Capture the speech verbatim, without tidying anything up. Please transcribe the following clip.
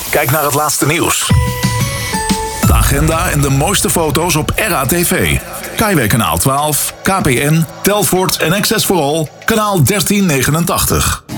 Kijk naar het laatste nieuws. De agenda en de mooiste foto's op R A T V. Kaiway kanaal twaalf, K P N, Telfort en Access for All, kanaal dertien negenentachtig.